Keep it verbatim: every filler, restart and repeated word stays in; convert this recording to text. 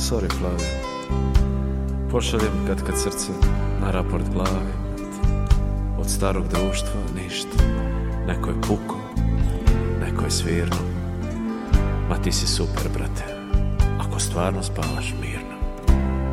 Sorry, Flavio. Pošaljem kad kad srce na raport glave. Od starog društva ništa. Neko je puko, neko je svirno. Ma ti si super, brate, ako stvarno spavaš mirno.